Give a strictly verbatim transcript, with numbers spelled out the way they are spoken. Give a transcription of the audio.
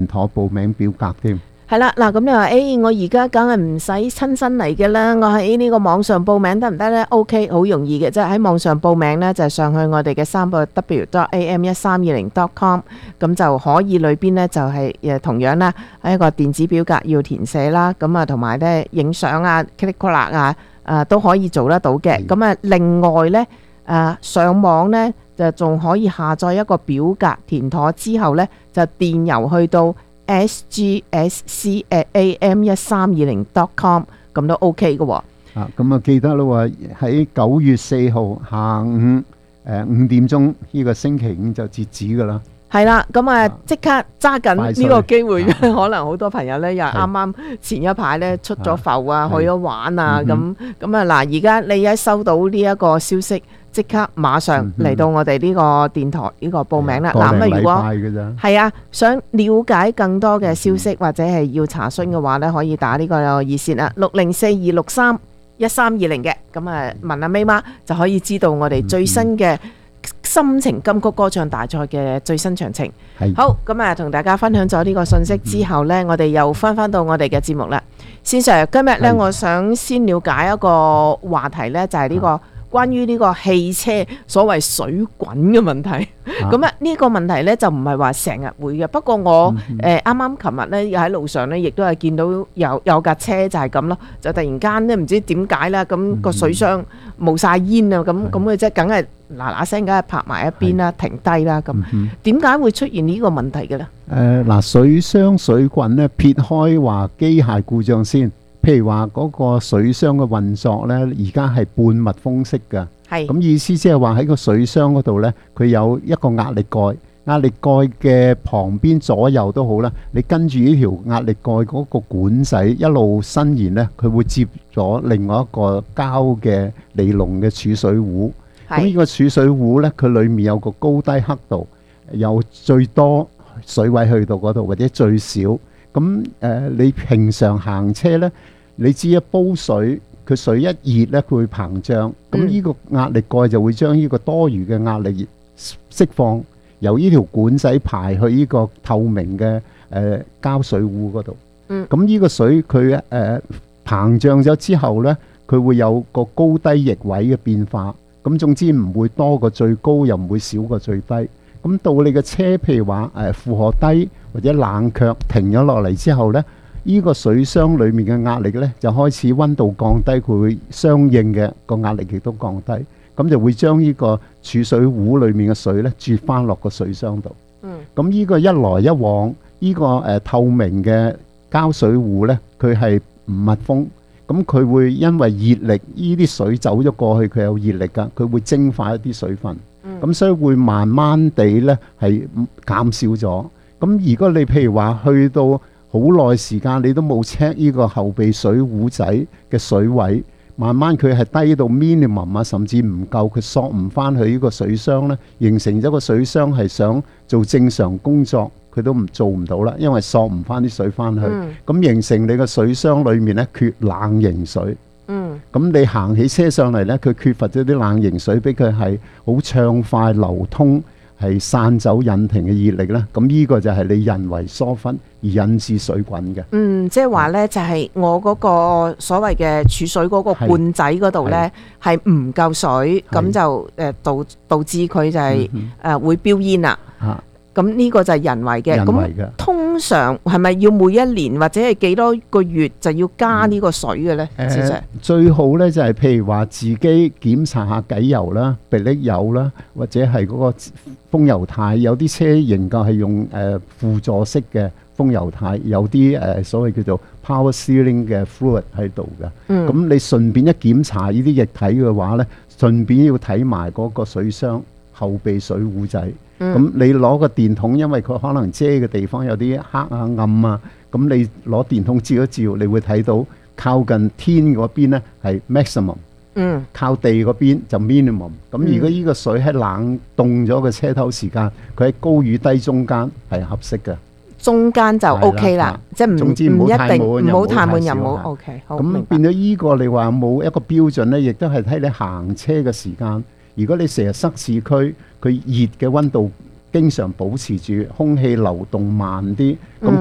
妥報名表格添。 係啦，嗱咁你話，誒我而家梗係唔使親身嚟嘅啦，我喺呢個網上報名得唔得呢？ OK， 好容易嘅，即係喺網上報名呢，就係上去我哋嘅三個 W dot A M 一三二零 dot com， 咁就可以裏邊呢，就係誒同樣啦，一個電子表格要填寫啦，咁啊同埋呢影相啊、click click 啊，啊都可以做得到嘅。咁啊另外呢，啊上網呢，就仲可以下載一個表格，填妥之後呢，就電郵去到S G S C at A M 一三二零 dot com， 咁都 OK 嘅喎。 啊，咁啊記得咯喎，喺九月四號下午誒五點鐘呢個星期五就截止㗎啦。 係啦，咁啊即刻揸緊呢個機會， 啊、 可能好多朋友咧又啱啱前一排咧出咗埠啊，去咗玩啊，咁咁啊嗱，而家你一收到呢一個消息，即刻馬上嚟到我哋呢個電台呢個報名啦。嗱咁啊，如果係啊想了解更多嘅消息或者係要查詢嘅話咧，可以打呢個熱線啦，六零四二六三一三二零嘅，咁啊問阿 May 媽就可以知道我哋最新嘅心情金曲歌唱大賽嘅最新詳情。好，咁啊同大家分享咗呢個信息之後呢，我哋又翻翻到我哋嘅節目啦。先 Sir， 今日呢，我想先了解一個話題呢，就係呢個關於呢個汽車所謂水滾嘅問題。咁啊呢個問題呢，就唔係話成日會嘅，不過我誒啱啱琴日呢，又喺路上呢，亦都係見到有有架車就係咁咯，就突然間呢，唔知點解啦，咁個水箱冒晒煙啊，咁咁嘅啫，梗係嗱嗱聲，梗係泊埋一邊啦，停低啦，咁點解會出現呢個問題嘅呢？ 誒嗱，水箱水滾呢，撇開話機械故障先，譬如話嗰個水箱嘅運作呢，而家係半密封式㗎。咁意思即係話喺個水箱嗰度呢，佢有一個壓力蓋，壓力蓋嘅旁邊左右都好啦，你跟住呢條壓力蓋嗰個管仔一路伸延呢，佢會接咗另外一個膠嘅尼龍嘅儲水壺。咁呢個儲水壺呢，佢裡面有個高低刻度，有最多水位去到嗰度，或者最少。咁誒、呃，你平常行車呢，你知一煲水。佢水一熱咧，佢會膨脹，咁呢個壓力蓋就會將呢個多餘嘅壓力釋放，由呢條管仔排去呢個透明嘅誒、呃、膠水壺嗰度。嗯，咁呢個水佢誒、呃、膨脹咗之後咧，佢會有個高低逆位嘅變化。咁總之唔會多過最高，又唔會少過最低。咁到你嘅車，譬如話誒負荷低或者冷卻停咗落嚟之後咧。呢個水箱裡面嘅壓力呢，就開始溫度降低，佢會相應嘅個壓力亦都降低，咁就會將呢個儲水壺裡面嘅水呢，啜翻落個水箱度。嗯，咁呢個一來一往，呢、這個誒、呃、透明嘅膠水壺呢，佢係唔密封，咁佢會因為熱力，呢啲水走咗過去，佢有熱力㗎，佢會蒸發一啲水分。嗯，咁所以會慢慢地呢係減少咗。咁如果你譬如話去到好耐時間你都冇 check 呢個後備水壺仔嘅水位，慢慢佢係低到 minimum 啊，甚至唔夠，佢索唔翻去呢個水箱呢，形成咗個水箱係想做正常工作，佢都唔做唔到啦，因為索唔翻啲水翻去，咁、嗯、形成你個水箱裡面呢缺冷凝水。嗯，咁你行起車上嚟呢，佢缺乏咗啲冷凝水，俾佢係好暢快流通。係散走引擎嘅熱力咧，咁呢個就係你人為疏忽而引致水滾嘅。嗯， 即係話咧，就係、是、我嗰個所謂嘅儲水嗰個罐仔嗰度咧，係唔夠水，咁就誒導導致佢就係、是、誒、嗯呃、會飆煙啦。啊，咁呢個就係人為嘅。人為嘅。通常係咪要每一年或者係幾多個月就要加呢個水嘅咧？ 誒、呃，最好咧就係、是、譬如話自己檢查下機油啦、迫力油啦，或者係嗰個風油軚。有啲車型嘅係用誒、呃、輔助式嘅風油軚，有啲誒、呃、所謂叫做 power steering 嘅 fluid 喺度嘅。嗯。咁你順便一檢查呢啲液體嘅話咧，順便要睇埋嗰個水箱後備水壺仔。咁、嗯、你攞個電筒，因為佢可能遮嘅地方有啲黑啊暗啊，咁你攞電筒照一照，你會睇到靠近天嗰邊呢係 maximum，嗯，靠地嗰邊就 minimum。咁如果呢個水喺冷凍咗嘅車頭時間，佢喺高與低中間係合適嘅， 中間就 OK 啦，即係唔唔一定唔好太滿又唔好 OK。 咁變咗依個你話冇一個標準呢，亦都係睇你行車嘅時間。如果你成日塞市區，佢熱嘅溫度經常保持住，空氣流動慢啲，咁